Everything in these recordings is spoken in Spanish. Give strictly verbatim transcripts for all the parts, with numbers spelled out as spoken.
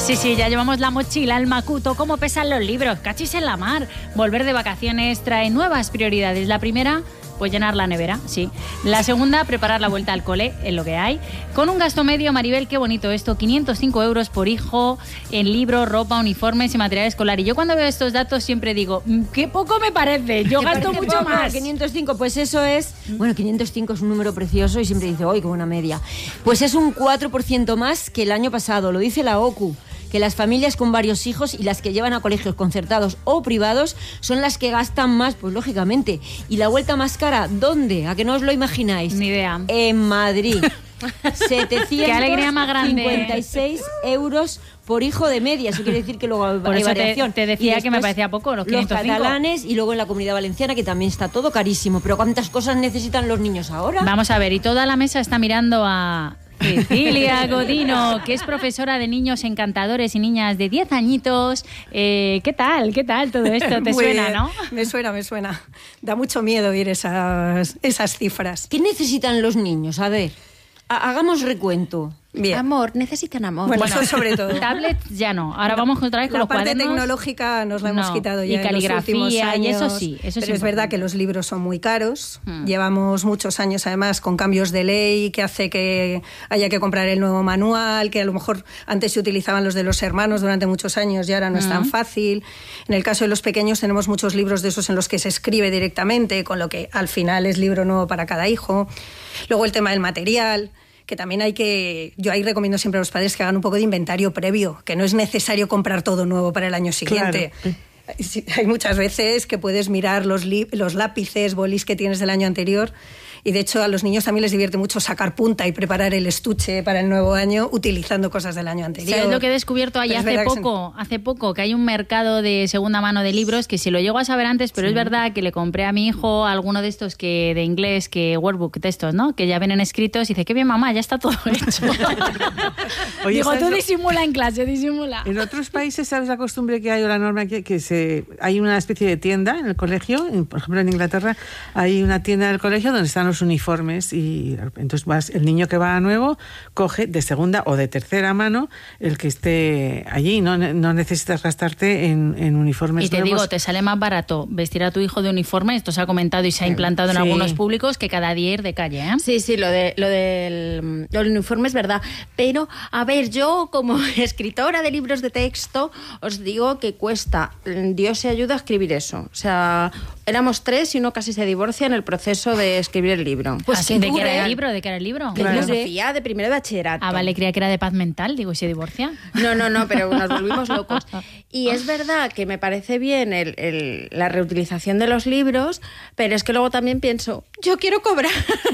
Sí, sí, ya llevamos la mochila, el macuto, cómo pesan los libros, cachis en la mar. Volver de vacaciones trae nuevas prioridades. La primera, pues llenar la nevera, sí. La segunda, preparar la vuelta al cole, en lo que hay. Con un gasto medio, Maribel, qué bonito esto, quinientos cinco euros por hijo en libros, ropa, uniformes y material escolar. Y yo cuando veo estos datos siempre digo, qué poco me parece, yo gasto mucho poco, más. quinientos cinco, pues eso es... Bueno, quinientos cinco es un número precioso y siempre dice, ¡ay, qué buena media! Pues es un cuatro por ciento más que el año pasado, lo dice la O C U. Que las familias con varios hijos y las que llevan a colegios concertados o privados son las que gastan más, pues lógicamente. ¿Y la vuelta más cara? ¿Dónde? ¿A que no os lo imagináis? Ni idea. En Madrid. setecientos cincuenta y seis euros por hijo de media. Eso quiere decir que luego por hay eso variación. Te, te decía que me parecía poco, los quinientos cinco. Los catalanes y luego en la Comunidad Valenciana, que también está todo carísimo. Pero ¿cuántas cosas necesitan los niños ahora? Vamos a ver, y toda la mesa está mirando a... Cecilia Godino, que es profesora de niños encantadores y niñas de diez añitos. Eh, ¿Qué tal? ¿Qué tal todo esto? ¿Te Muy suena, bien. no? Me suena, me suena. Da mucho miedo oír esas, esas cifras. ¿Qué necesitan los niños? A ver, ha- hagamos recuento. Bien. Amor, necesitan amor. Bueno, Bueno, eso sobre todo. Tablets ya no. Ahora vamos otra vez con La los parte cuadernos. tecnológica nos la hemos No, quitado y ya en los caligrafía, últimos años. y eso sí, eso pero sí es verdad que los libros son muy caros. Hmm. Llevamos muchos años además con cambios de ley que hace que haya que comprar el nuevo manual, que a lo mejor antes se utilizaban los de los hermanos durante muchos años y ahora no es tan fácil. En el caso de los pequeños tenemos muchos libros de esos en los que se escribe directamente, con lo que al final es libro nuevo para cada hijo. Luego el tema del material, que también hay que... Yo ahí recomiendo siempre a los padres que hagan un poco de inventario previo, que no es necesario comprar todo nuevo para el año siguiente. Claro. Sí, hay muchas veces que puedes mirar los, li- los lápices, bolis que tienes del año anterior, y de hecho a los niños también les divierte mucho sacar punta y preparar el estuche para el nuevo año utilizando cosas del año anterior. ¿Sabes lo que he descubierto ahí Pero es hace verdad que poco? Hace poco, que hay un mercado de segunda mano de libros que si lo llego a saber antes, pero es verdad que le compré a mi hijo alguno de estos que de inglés, que workbook, textos, ¿no? Que ya vienen escritos y dice, qué bien mamá, ya está todo hecho. Oye, Digo, ¿sabes tú lo- disimula en clase, disimula. En otros países, ¿sabes la costumbre que hay o la norma que, que se hay una especie de tienda en el colegio? En- por ejemplo, en Inglaterra hay una tienda del colegio donde están los uniformes y entonces vas, el niño que va nuevo coge de segunda o de tercera mano el que esté allí. No, no necesitas gastarte en, en uniformes Y te nuevos. digo, te sale más barato vestir a tu hijo de uniforme, esto se ha comentado y se ha implantado en Sí. algunos públicos, que cada día ir de calle, ¿eh? Sí, sí, lo, de, lo del lo del uniforme es verdad. Pero, a ver, yo como escritora de libros de texto, os digo que cuesta, Dios se ayuda a escribir eso. O sea, éramos tres y uno casi se divorcia en el proceso de escribir el libro. Pues Así ¿de qué era dure. el libro? ¿De qué era el libro? De Claro. filosofía, de primero de bachillerato. Ah, vale, creía que era de paz mental, digo, ¿y se divorcia? No, no, no, pero nos volvimos locos. Y es verdad que me parece bien el, el- la reutilización de los libros, pero es que luego también pienso, yo quiero cobrar.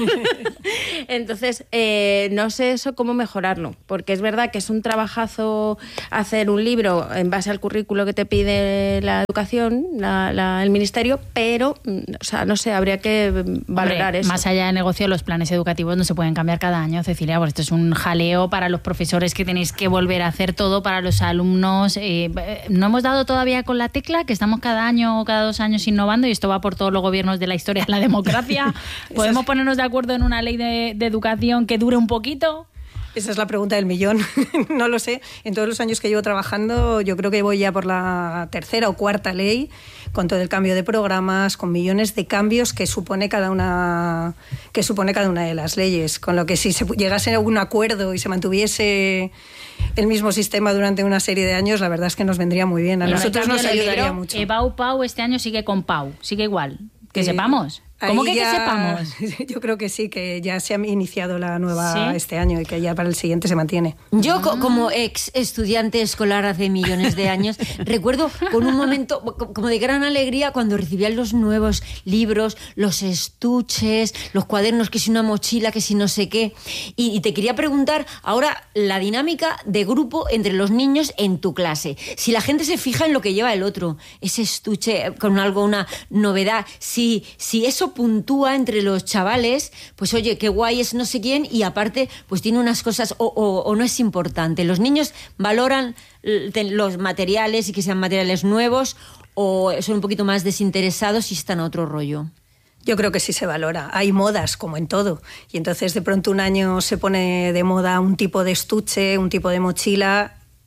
Entonces, eh, no sé eso cómo mejorarlo, porque es verdad que es un trabajazo hacer un libro en base al currículo que te pide la educación, la- la- el ministerio, pero, mm, o sea, no sé, habría que valorar Hombre, eso. más allá de negocio, los planes educativos no se pueden cambiar cada año, Cecilia, porque esto es un jaleo para los profesores que tenéis que volver a hacer todo, para los alumnos. Eh, no hemos dado todavía con la tecla, que estamos cada año o cada dos años innovando, y esto va por todos los gobiernos de la historia de la democracia. ¿Podemos ponernos de acuerdo en una ley de, de educación que dure un poquito? Esa es la pregunta del millón. No lo sé. En todos los años que llevo trabajando, yo creo que voy ya por la tercera o cuarta ley, con todo el cambio de programas, con millones de cambios que supone cada una, que supone cada una de las leyes. Con lo que si se llegase a un acuerdo y se mantuviese el mismo sistema durante una serie de años, la verdad es que nos vendría muy bien. A Pero nosotros en nos cambio, el ayudaría libro, mucho. eh, Pau Pau este año sigue con Pau, sigue igual. Que Eh, sepamos. ¿Cómo ahí que, que ya- sepamos? Yo creo que sí, que ya se ha iniciado la nueva ¿Sí? este año y que ya para el siguiente se mantiene. Yo, co- como ex estudiante escolar hace millones de años, recuerdo con un momento co- como de gran alegría cuando recibían los nuevos libros, los estuches, los cuadernos, que si una mochila, que si no sé qué. Y, y te quería preguntar ahora la dinámica de grupo entre los niños en tu clase. Si la gente se fija en lo que lleva el otro, ese estuche con algo, una novedad, si, si eso puntúa entre los chavales, pues oye, qué guay es no sé quién, y aparte pues tiene unas cosas, o, o, o no es importante. Los niños valoran l- los materiales y que sean materiales nuevos, o son un poquito más desinteresados y están a otro rollo. Yo creo que sí se valora. Hay modas, como en todo. Y entonces de pronto un año se pone de moda un tipo de estuche, un tipo de mochila,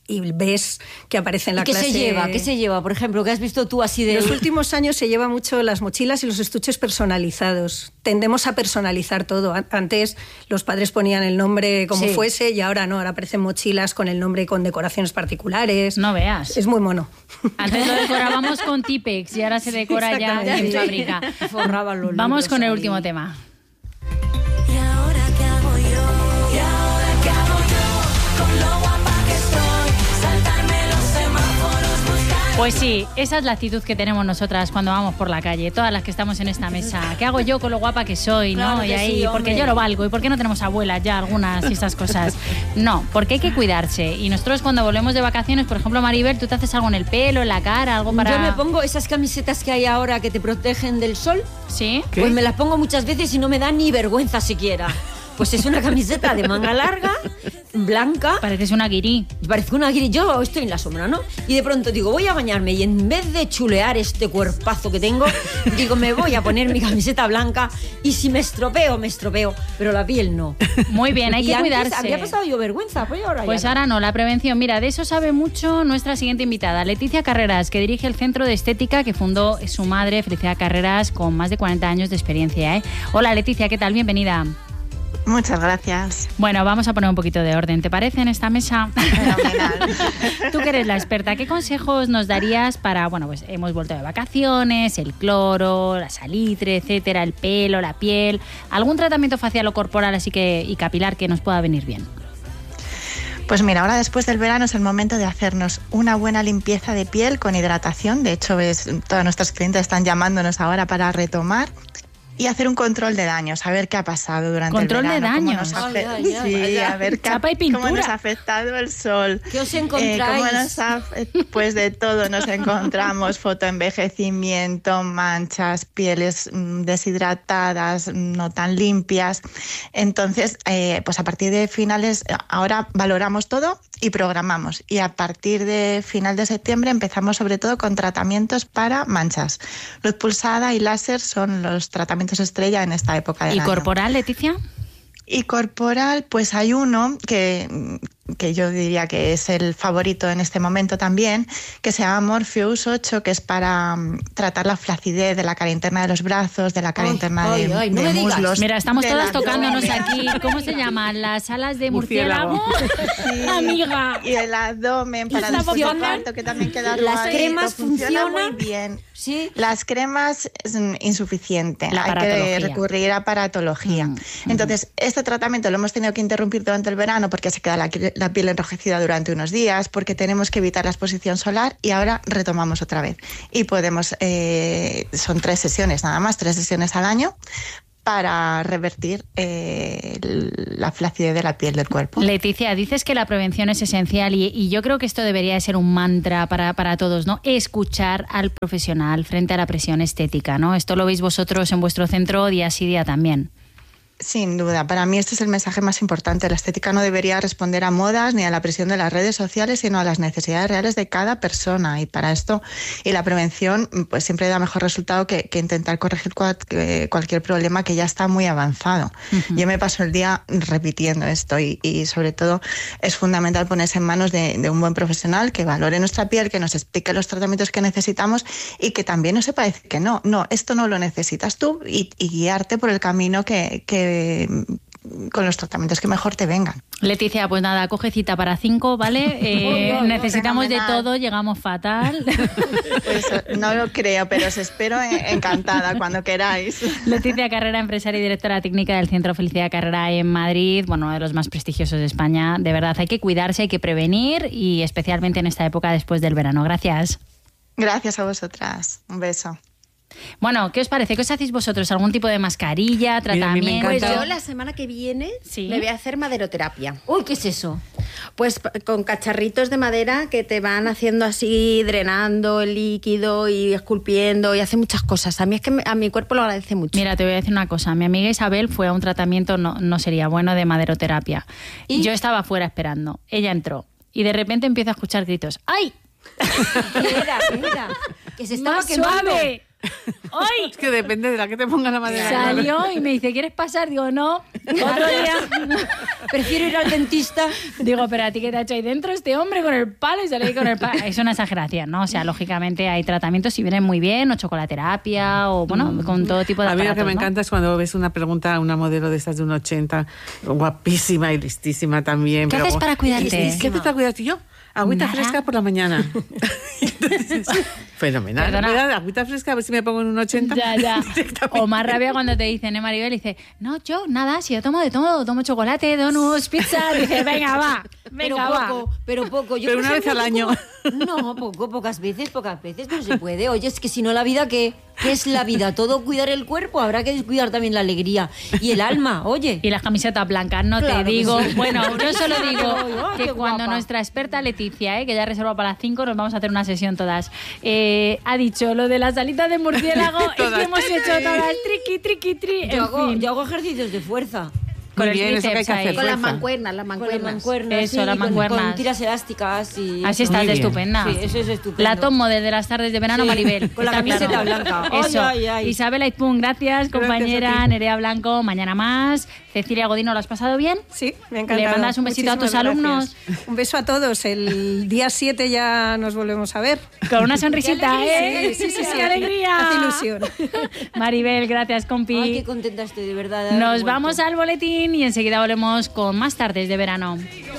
y ves que aparece en la ¿Y qué clase. se lleva? ¿Qué se lleva? Por ejemplo, ¿qué has visto tú así de...? En los últimos años se lleva mucho las mochilas y los estuches personalizados. Tendemos a personalizar todo. Antes los padres ponían el nombre como Sí. fuese y ahora no, ahora aparecen mochilas con el nombre y con decoraciones particulares. No veas. Es muy mono. Antes lo decorábamos con Tipex y ahora se decora ya en exactamente. fábrica. Forraban los Vamos libros con el ahí. último tema. ¿Y ahora qué hago yo? ¿Y ahora qué hago yo? Con lo guapa que estoy, saltarme los semáforos, buscar... Pues sí, esa es la actitud que tenemos nosotras cuando vamos por la calle, todas las que estamos en esta mesa. ¿Qué hago yo con lo guapa que soy? Claro ¿no? que Y ahí, sí, porque hombre. yo lo valgo. ¿Y por qué no tenemos abuelas ya algunas y esas cosas? No, porque hay que cuidarse. Y nosotros cuando volvemos de vacaciones, por ejemplo, Maribel, ¿tú te haces algo en el pelo, en la cara, algo para...? Yo me pongo esas camisetas que hay ahora que te protegen del sol, ¿Sí? ¿Qué? pues me las pongo muchas veces y no me da ni vergüenza siquiera. Pues es una camiseta de manga larga, blanca, Pareces una guirí. parezco una guiri. Yo estoy en la sombra, ¿no? Y de pronto digo, voy a bañarme y en vez de chulear este cuerpazo que tengo, digo, me voy a poner mi camiseta blanca y si me estropeo, me estropeo, pero la piel no. Muy bien, hay Y que antes cuidarse. había pasado yo vergüenza, pues ahora Pues ya no. ahora no, la prevención. Mira, de eso sabe mucho nuestra siguiente invitada, Leticia Carreras, que dirige el Centro de Estética que fundó su madre, Felicidad Carreras, con más de cuarenta años de experiencia. ¿eh? Hola Leticia, ¿qué tal? Bienvenida. Muchas gracias. Bueno, vamos a poner un poquito de orden, ¿te parece, en esta mesa? Fenomenal. Tú que eres la experta, ¿qué consejos nos darías para, bueno, pues hemos vuelto de vacaciones, el cloro, la salitre, etcétera, el pelo, la piel, algún tratamiento facial o corporal así que y capilar que nos pueda venir bien? Pues mira, ahora después del verano es el momento de hacernos una buena limpieza de piel con hidratación. De hecho, ves, todas nuestras clientes están llamándonos ahora para retomar. Y hacer un control de daños, saber qué ha pasado durante ¿Control el de verano. cómo daños? nos ha Ay, afe- ay, ay, sí, ay, ay. a ver qué, Chapa y pintura. cómo nos ha afectado el sol. ¿Qué os Eh, encontráis? cómo nos ha, pues de todo nos encontramos, fotoenvejecimiento, manchas, pieles mm, deshidratadas, no tan limpias. Entonces, eh, pues a partir de finales, ahora valoramos todo y programamos. Y a partir de final de septiembre empezamos sobre todo con tratamientos para manchas. Luz pulsada y láser son los tratamientos estrella en esta época del ¿Y año. corporal, Leticia? Y corporal, pues hay uno que, que yo diría que es el favorito en este momento también, que se llama Morpheus ocho, que es para um, tratar la flacidez de la cara interna de los brazos, de la cara Ay, interna ay, de, ay, no de me digas. muslos. Mira, estamos del todas tocándonos abdomen. aquí. ¿Cómo se llaman? ¿Las alas de Murciélago. murciélago? Amiga. Y el abdomen para el funcionan? posparto, que también queda ¿Las arrugadito, cremas funciona funcionan? muy bien. Sí. Las cremas es mm, insuficiente, La hay que aparatología. recurrir a aparatología. Mm, Entonces, este tratamiento lo hemos tenido que interrumpir durante el verano porque se queda la, la piel enrojecida durante unos días, porque tenemos que evitar la exposición solar y ahora retomamos otra vez. Y podemos, eh, son tres sesiones nada más, tres sesiones al año para revertir eh, la flacidez de la piel del cuerpo. Leticia, dices que la prevención es esencial y, y yo creo que esto debería de ser un mantra para, para todos, ¿no? Escuchar al profesional frente a la presión estética, ¿no? Esto lo veis vosotros en vuestro centro día sí día también. Sin duda, para mí este es el mensaje más importante. La estética no debería responder a modas ni a la presión de las redes sociales, sino a las necesidades reales de cada persona. Y para esto, y la prevención, pues siempre da mejor resultado que, que intentar corregir cual, que cualquier problema que ya está muy avanzado. Uh-huh. Yo me paso el día repitiendo esto y, y sobre todo es fundamental ponerse en manos de, de un buen profesional que valore nuestra piel, que nos explique los tratamientos que necesitamos y que también no sepa decir que no, no, esto no lo necesitas tú y, y guiarte por el camino que, que con los tratamientos que mejor te vengan. Leticia, pues nada, coge cita para cinco, ¿vale? Eh, Oh, no, no, necesitamos de fenomenal. todo, llegamos fatal. Pues no lo creo, pero os espero encantada cuando queráis. Leticia Carrera, empresaria y directora técnica del Centro Felicidad Carrera en Madrid, bueno, uno de los más prestigiosos de España. De verdad, hay que cuidarse, hay que prevenir y especialmente en esta época después del verano. Gracias. Gracias a vosotras. Un beso. Bueno, ¿qué os parece? ¿Qué os hacéis vosotros? ¿Algún tipo de mascarilla, tratamiento? Pues yo la semana que viene ¿Sí? me voy a hacer maderoterapia. Uy, ¿qué es eso? Pues con cacharritos de madera que te van haciendo así, drenando el líquido y esculpiendo y hace muchas cosas. A mí es que me, a mi cuerpo lo agradece mucho. Mira, te voy a decir una cosa. Mi amiga Isabel fue a un tratamiento, no, no sería bueno, de maderoterapia. ¿Y? Yo estaba fuera esperando. Ella entró y de repente empiezo a escuchar gritos. ¡Ay! ¿Qué era? ¿Qué era? Que se estaba ¡Más quemando. suave! Hoy Es que depende de la que te ponga la madera. salió y me dice, ¿quieres pasar? Digo, no. Otro día. Prefiero ir al dentista. Digo, pero a ti, ¿qué te ha hecho ahí dentro este hombre con el palo? Y sale ahí con el palo. Es una exageración, ¿no? O sea, lógicamente hay tratamientos si vienen muy bien, o chocolaterapia, o bueno, con todo tipo de A mí lo que aparatos, me ¿no? encanta es cuando ves una pregunta a una modelo de estas de un ochenta, guapísima y listísima también. ¿Qué pero haces gu- para cuidarte? ¿Qué haces para cuidarte? Yo, agüita Nada. fresca por la mañana. Entonces, fenomenal. Perdona. Me da agüita fresca, a ver si me pongo en un ochenta. Ya, ya. Directamente. O más rabia cuando te dicen, ¿eh, Maribel? Y dice, no, yo nada, si yo tomo de todo, tomo chocolate, donuts, pizza. Dice, venga, va, Pero venga, va. poco, pero poco. Yo, Pero por una vez ejemplo, al año. poco- No, poco, pocas veces, pocas veces, no se puede. Oye, es que si no la vida, ¿qué? ¿Qué es la vida? Todo cuidar el cuerpo, habrá que descuidar también la alegría y el alma, oye. Y las camisetas blancas, no Claro te que digo. sí. Bueno, yo solo digo Ay, que qué cuando guapa. nuestra experta Leticia, eh, que ya reserva para las cinco, nos vamos a hacer una sesión todas, eh, ha dicho lo de las alitas de murciélago, es que Todas. hemos hecho todas triqui, triqui, tri. En Yo hago, fin, yo hago ejercicios de fuerza. con Muy el bien, eso que hay tríceps que hacer. ahí. Con las Fuerza. mancuernas, las Con las mancuernas. mancuernas. Eso, sí, las con- mancuernas. Con, tiras elásticas y... Así eso. estás Muy de bien. estupenda. Sí, eso es estupendo. La top model de las tardes de verano, Sí, Maribel. con la está camiseta claro. blanca. Ay, Eso. ay, ay. Isabel Aizpún, gracias, compañera. a ti. Nerea Blanco, mañana más. Cecilia Godino, ¿lo has pasado bien? Sí, me ha encantado. ¿Le mandas un besito a tus Muchísimas alumnos? gracias. Un beso a todos. El día siete ya nos volvemos a ver. Con una sonrisita, alegría, ¿eh? Sí, sí, sí. ¡Qué alegría! Hace ilusión. Maribel, gracias, compi. Ay, qué contenta estoy, de verdad. de haber Nos vuelto. vamos al boletín y enseguida volvemos con más tardes de verano.